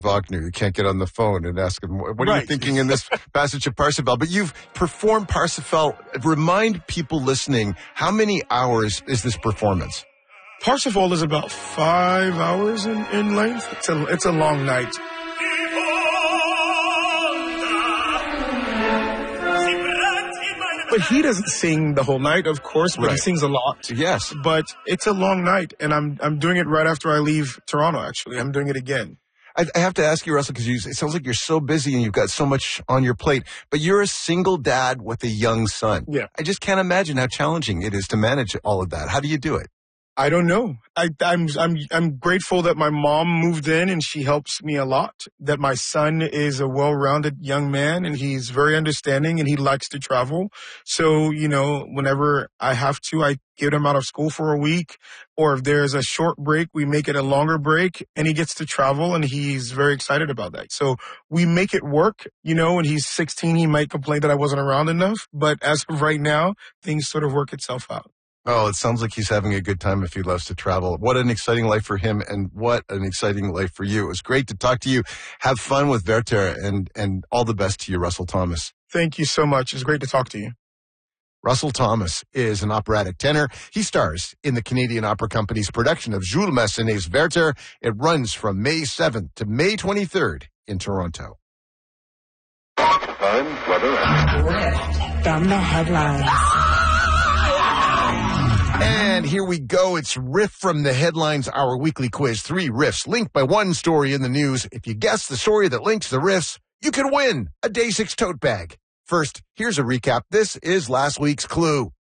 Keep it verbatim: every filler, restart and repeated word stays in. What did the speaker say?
Wagner. You can't get on the phone and ask him, what are Right. you thinking in this passage of Parsifal? But you've performed Parsifal. Remind people listening, how many hours is this performance? Parsifal is about five hours in, in length. It's a, it's a long night. But he doesn't sing the whole night, of course, but Right. he sings a lot. Yes. But it's a long night, and I'm I'm doing it right after I leave Toronto, actually. I'm doing it again. I, I have to ask you, Russell, because it sounds like you're so busy and you've got so much on your plate, but you're a single dad with a young son. Yeah. I just can't imagine how challenging it is to manage all of that. How do you do it? I don't know. I, I'm I'm I'm grateful that my mom moved in and she helps me a lot. That my son is a well-rounded young man and he's very understanding and he likes to travel. So, you know, whenever I have to, I get him out of school for a week. Or if there's a short break, we make it a longer break and he gets to travel and he's very excited about that. So we make it work. You know, when he's sixteen, he might complain that I wasn't around enough. But as of right now, things sort of work itself out. Oh, it sounds like he's having a good time if he loves to travel. What an exciting life for him and what an exciting life for you. It was great to talk to you. Have fun with Werther and, and all the best to you, Russell Thomas. Thank you so much. It's great to talk to you. Russell Thomas is an operatic tenor. He stars in the Canadian Opera Company's production of Jules Massenet's Werther. It runs from May seventh to May twenty-third in Toronto. Time, weather, Riff from the headlines. And here we go. It's Riff from the Headlines, our weekly quiz. Three riffs linked by one story in the news. If you guess the story that links the riffs, you can win a Day six tote bag. First, here's a recap. This is last week's clue.